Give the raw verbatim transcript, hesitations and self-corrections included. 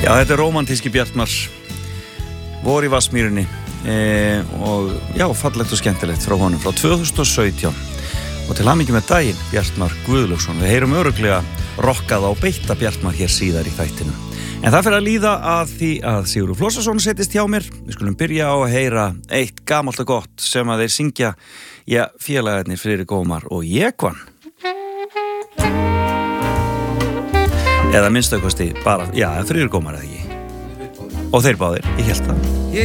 Já, þetta er rómantíski Bjartmar vor í Vatnsmýrinni e, og já, fallegt og skemmtilegt frá honum frá tvö þúsund og sautján og til hamingju með daginn Bjartmar Guðlaugsson. Við heyrum örugglega rokkað á beitta Bjartmar hér síðar í þættinum. En það fyrir að líða að því að Sigurður Flósason setist hjá mér. Við skulum byrja á að heyra eitt gamalt og gott sem að þeir syngja, já, félagarnir Friðrik Ómar og Jekvann. Eða minnstu kosti bara, já, Friðrik Ómar eða ekki. Og þeir báðir, ég held það.